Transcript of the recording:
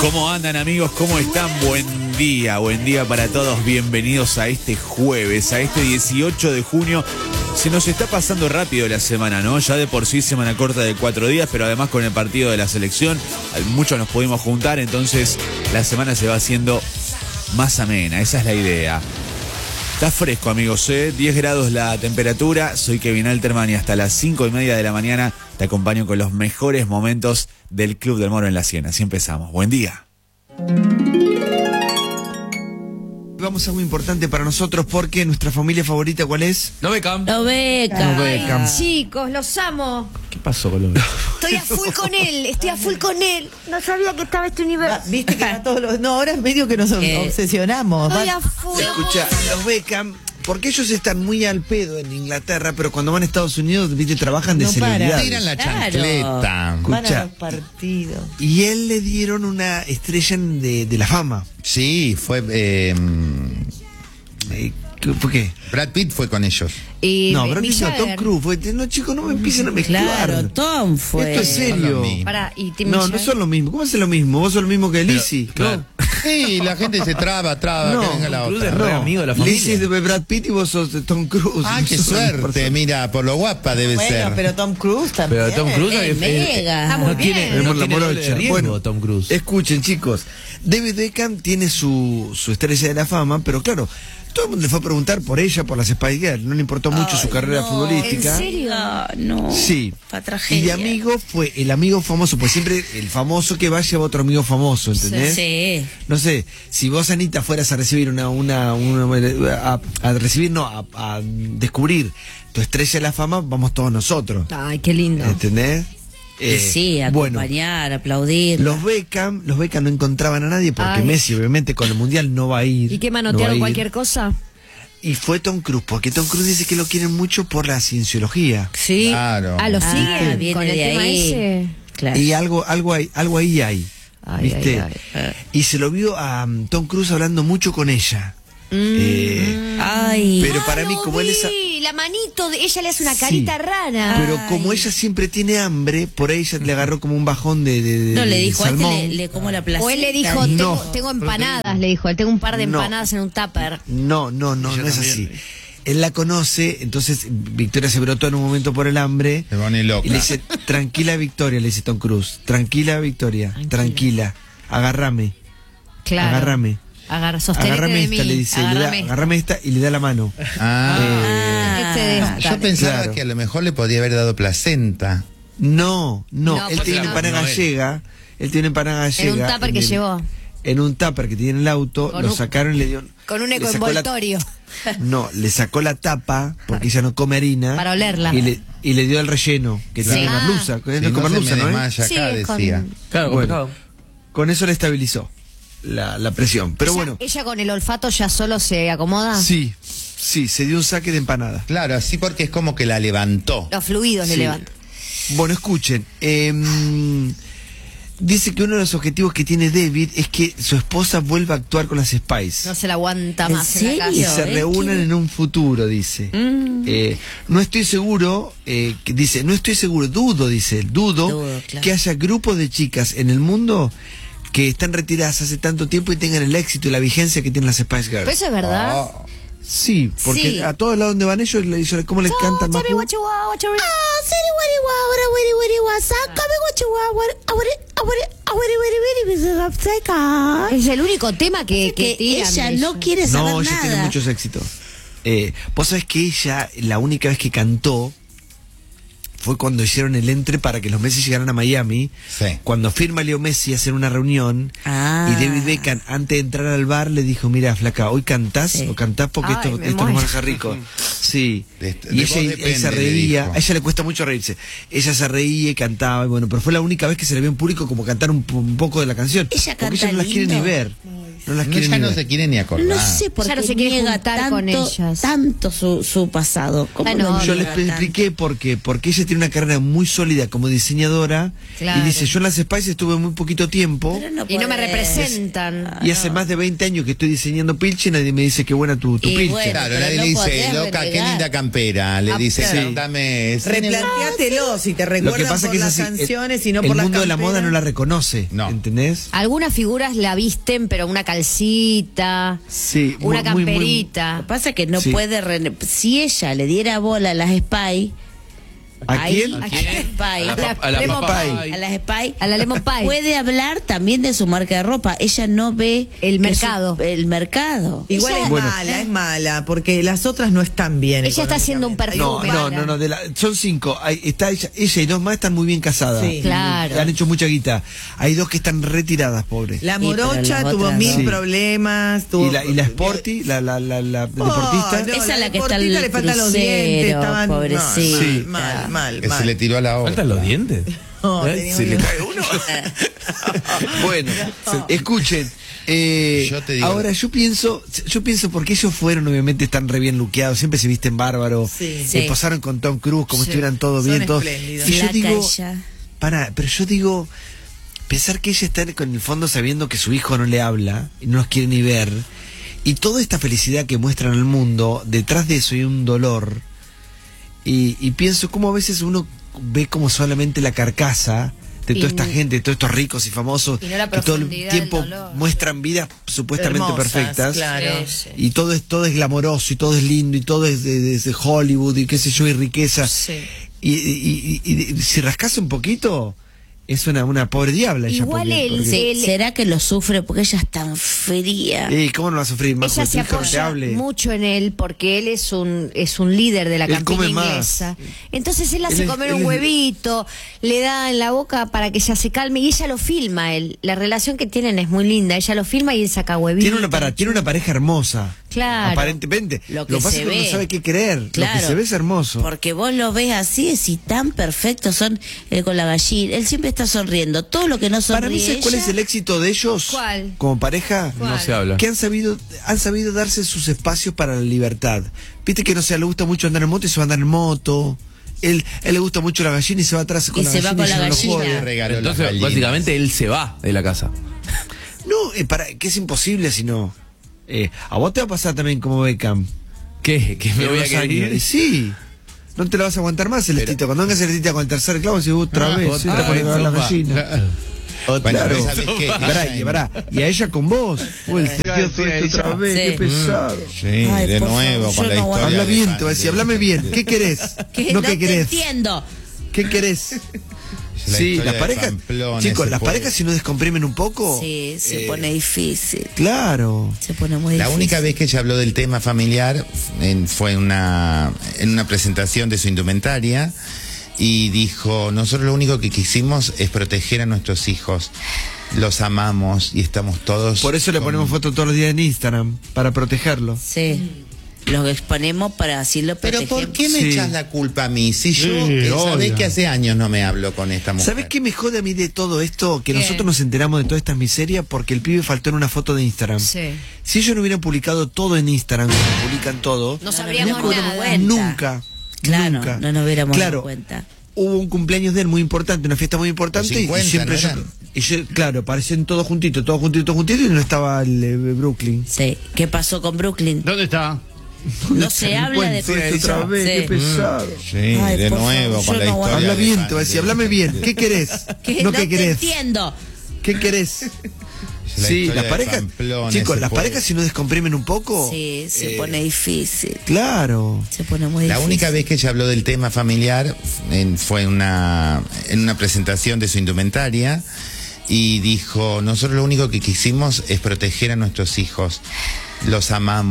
¿Cómo andan, amigos? ¿Cómo están? Buen día para todos. Bienvenidos a este jueves, a este 18 de junio. Se nos está pasando rápido la semana, ¿no? Ya de por sí semana corta de 4 días, pero además con el partido de la selección, muchos nos pudimos juntar, entonces la semana se va haciendo más amena, esa es la idea. Está fresco, amigos, 10 grados la temperatura. Soy Kevin Alterman y hasta las 5:30 de la mañana te acompaño con los mejores momentos del Club del Moro en la Sien. Así empezamos. Buen día. Vamos a algo importante para nosotros porque nuestra familia favorita, ¿cuál es? Lo Beckham. Beckham. Chicos, los amo. ¿Qué pasó, Colombia? Estoy a full con él. No sabía que estaba este universo. Viste que a todos los... No, ahora es medio que nos obsesionamos. Estoy a full. Escucha, los Beckham, porque ellos están muy al pedo en Inglaterra, pero cuando van a Estados Unidos, viste, trabajan de No para. celebridades. Tiran la Claro. chancleta. Van a Escucha. los partidos. Y él le dieron una estrella de la fama. Sí, fue. ¿Por qué? Brad Pitt fue con ellos. Y No, pero Mick no, Tom Jagger. Cruise fue. No, chicos, no me empiecen a mezclar. Claro, Tom fue. Esto es Son serio. los mismos. Pará, y Tim No, Jagger. no son lo mismo. ¿Cómo es lo mismo? Vos sos lo mismo que Lizzie. Claro. Sí, la gente se traba, No, que venga la Tom Cruise otra. es re amigo de la familia. Lizzie es de Brad Pitt y vos sos de Tom Cruise. Ah, qué Sos una suerte, persona. mira, por lo guapa debe Bueno, ser. pero Tom Cruise también. Pero Tom Cruise Mega. Está muy no bien. tiene, Vemos no la tiene doble morocha. riesgo, Bueno, Tom Cruise. Escuchen, chicos, David Beckham tiene su estrella de la fama, pero claro, todo el mundo le fue a preguntar por ella, por las Spice Girls. No le importó mucho su carrera futbolística. ¿En serio? No. Sí. Fue Y tragedia. de amigo fue el amigo famoso, pues siempre el famoso que va lleva otro amigo famoso, ¿entendés? Sí. No sé, si vos, Anita, fueras a recibir a descubrir tu estrella de la fama, vamos todos nosotros. Ay, qué lindo. ¿Entendés? Y sí, bueno, acompañar, aplaudir. los Beckham no encontraban a nadie porque Ay. Messi, obviamente, con el Mundial no va a ir. ¿Y qué no va a manotearon ir. cualquier cosa? Y fue Tom Cruise, porque Tom Cruise dice que lo quieren mucho por la cienciología. Sí. Claro. Ah, ¿lo Ah, siguen viene con el de tema ahí. ese? Claro. Y algo ahí hay. Ay, ¿Viste? ay, ay. Y se lo vio a Tom Cruise hablando mucho con ella. Ay. Pero para mí, lo como él es... vi, la manito de ella le hace una Sí. carita rara. Pero como Ay. ella siempre tiene hambre, por ahí ella le agarró como un bajón de No, le de dijo, a salmón. este le como la placenta. O él le dijo, No. tengo empanadas, le dijo, él tengo un par de No. empanadas en un tupper. No es así. Él la conoce, entonces Victoria se brotó en un momento por el hambre. Se pone loca. Y le dice, tranquila Victoria, le dice Tom Cruise. Tranquila Victoria, tranquila. Agárrame, Claro. agárrame. Sostenete Agárrame de esta, mí. le dice. Agárrame. Agárrame esta y le da la mano. Ah, Yo pensaba Claro. que a lo mejor le podía haber dado placenta. No, No, él porque tiene una no. empanada No, gallega. Él tiene una empanada gallega. En un tupper que llevó. En un tupper que tiene en el auto, Con lo un- sacaron y le dio... Con un le sacó la- ecoenvoltorio. No, le sacó la tapa, porque ella no come harina. Para olerla. Y le dio el relleno, que tiene Ah. merluza. Que Si no no comer se merluza, me ¿no? desmaya Sí, acá, con- decía. Claro, Bueno, con eso le estabilizó la presión. Pero bueno, ¿Ella con el olfato ya solo se acomoda? sí, se dio un saque de empanada. Claro, así porque es como que la levantó. Los fluidos le Sí. levantan. Bueno, escuchen. Dice que uno de los objetivos que tiene David es que su esposa vuelva a actuar con las Spice. No se la aguanta ¿En más en la serio? Y casa. se reúnan en un futuro, dice. No estoy seguro, dudo Dudo, claro. que haya grupos de chicas en el mundo que están retiradas hace tanto tiempo y tengan el éxito y la vigencia que tienen las Spice Girls. Pero eso es verdad. Oh. Sí, porque Sí. a todos lados donde van ellos, ¿cómo les cantan más? Tell me what you want, what you want. Es el único tema que tiran ella de no ellos. quiere saber No, ella nada. tiene muchos éxitos. Vos sabés que ella, la única vez que cantó fue cuando hicieron el entre para que los Messi llegaran a Miami. Sí. Cuando firma Leo Messi a hacer una reunión Ah. y David Beckham, antes de entrar al bar, le dijo, mira, flaca, hoy cantás Sí. o cantás porque Ay, esto me nos va a muero. dejar rico. Sí. De Y vos ella depende, se le reía, dijo. a ella le cuesta mucho reírse. Ella se reía y cantaba, y bueno, pero fue la única vez que se le vio en público como cantar un poco de la canción. Ella porque canta ella no las quiere ni lindo. ver. No las No, quiere ya ni no ver. se quiere ni acordar. No sé por Ya qué no se quiere niega juntar con ellas. tanto su pasado. ¿Cómo Bueno, lo Yo niega les tanto? expliqué porque ella tiene una carrera muy sólida como diseñadora Claro. y dice, yo en las Spice estuve muy poquito tiempo Pero Y no me podés. representan. y hace más de 20 años que estoy diseñando pilche y nadie me dice qué buena tu Y pilche. bueno, Claro, pero nadie no le dice, podés loca, qué renegar. linda campera. Le dice, claro. dame. Replantéatelo si te Lo recuerdan que pasa por que es las así, canciones y no el por las mundo de la camperas. moda no la reconoce, No. ¿entendés? Algunas figuras la visten, pero una calcita, Sí, una muy, muy, muy- camperita. Lo que pasa es que no Sí. puede... Si ella le diera bola a las Spy... ¿A quién? A las Spy. A la Lemon papá. Pie. A las Spy. A la Lemon Pie. Puede hablar también de su marca de ropa. Ella no ve El que mercado. el mercado. Igual Ella- es Bueno. mala, es mala, porque las otras no están bien. Ella está haciendo un económicamente. perfume. No, son 5. Está ella y 2 más están muy bien casadas. Sí. Claro. Han hecho mucha guita. Hay 2 que están retiradas, pobres. La Sí, pero morocha las tuvo otras 1000 no. problemas. Tuvo... Y la Sporty, la deportista. no, Esa es la que está deportista el le faltan los crucero, dientes. Estaban pobrecita. Sí, mal. Que se le tiró a la obra. ¿Faltan los dientes? No, tenía Se le un- cae uno. Bueno, escuchen. Yo te digo- Ahora yo pienso porque ellos fueron, obviamente están re bien luqueados, siempre se visten bárbaro, Sí. Sí. posaron con Tom Cruise como si estuvieran todo Son bien, todo. espléndidos. Y yo Flaca digo, ella. pero yo digo, pensar que ella está con el fondo sabiendo que su hijo no le habla y no los quiere ni ver, y toda esta felicidad que muestran al mundo, detrás de eso hay un dolor, y pienso cómo a veces uno ve como solamente la carcasa de toda esta gente, de todos estos ricos y famosos, Y no la que todo el profundidad del tiempo dolor. muestran vidas supuestamente Hermosas, perfectas, claro. Sí, sí. y todo es glamoroso y todo es lindo y todo es de Hollywood y qué sé yo y riqueza. Sí. Y si rascase un poquito, es una pobre diabla ella. Igual él- Sí, Él- ¿será que lo sufre porque ella es tan fría? ¿Cómo no va a sufrir más? Ella se apoya mucho en él porque él es un líder de la Él come campiña más. inglesa. Entonces él hace Él es- comer él un es- huevito, le da en la boca para que ella se calme y ella lo filma. La relación que tienen es muy linda. Ella lo filma y él saca huevito. Tiene una pareja hermosa. Claro. Aparentemente. Lo que Lo que pasa se es que uno ve. no sabe qué creer. Claro, Lo que se ve es hermoso. Porque vos lo ves así, es y tan perfectos son con la gallina. Él siempre está sonriendo. Todo lo que no sonríe Para mí, ¿sabes cuál ella, es el éxito de ellos? ¿Cuál? Como pareja. No se habla. Que han sabido darse sus espacios para la libertad. Viste que no sé, le gusta mucho andar en moto y se va a andar en moto. Él le gusta mucho la gallina y se va atrás con Y la se va gallina. con la no lo gallina. jode. Le regaló las Entonces, gallinas. básicamente, él se va de la casa. No, que es imposible si no. A vos te va a pasar también como Beckham. ¿Qué? ¿Que me En voy a unos años. querer Y ir? sí. No te la vas a aguantar más, Celestita. Cuando venga Celestita con el tercer clavo, decís otra vez. sí, otra te pone vez, a la sopa. gallina. Bueno, Claro. pero ¿sabes qué? Pará, y a ella con vos. Uy, Sí, tío, todo esto otra vez, Sí. qué pesado. Sí, Ay, de por nuevo favor, con yo la no historia. Habla de bien, Fan- te va a decir, hablame bien. ¿Qué querés? que No, no ¿qué te querés? entiendo. ¿Qué querés? La Sí, historia las de parejas, Pamplona, chicos, ese las pueblo. parejas si no descomprimen un poco. Sí, se pone difícil. Claro. Se pone muy La difícil. única vez que ella habló del tema familiar fue en una presentación de su indumentaria y dijo, nosotros lo único que quisimos es proteger a nuestros hijos. Los amamos y estamos todos... Por eso le con- ponemos fotos todos los días en Instagram, para protegerlo. Sí. Los exponemos para así lo Pero protegemos. ¿por qué me Sí. echas la culpa a mí? Si yo, Sí, sabés obvio. que hace años no me hablo con esta mujer. ¿Sabes qué me jode a mí de todo esto? Que nosotros nos enteramos de todas estas miserias porque el pibe faltó en una foto de Instagram. Sí. Si ellos no hubieran publicado todo en Instagram, como publican todo, No sabríamos nos nada. cuenta. nunca. Claro, nunca. no nos hubiéramos Claro, dado cuenta. Hubo un cumpleaños de él muy importante, una fiesta muy importante, Los 50, y siempre ¿no yo, eran? claro, aparecían todos juntitos, y no estaba el Brooklyn. Sí. ¿Qué pasó con Brooklyn? ¿Dónde está? No se habla de otra vez, Sí. qué pesado. Sí, Ay, de por nuevo favor, con yo la no historia. Habla de bien, Fan- te va a decir, hablame bien, ¿qué querés? Que No, no ¿qué te querés? entiendo. ¿Qué querés? La Sí, historia las de parejas, Pamplona, chicos, ese las pueblo. parejas si no descomprimen un poco. Sí, se pone difícil. Claro. Se pone muy La difícil. única vez que ella habló del tema familiar fue en una presentación de su indumentaria y dijo, nosotros lo único que quisimos es proteger a nuestros hijos. Los amamos.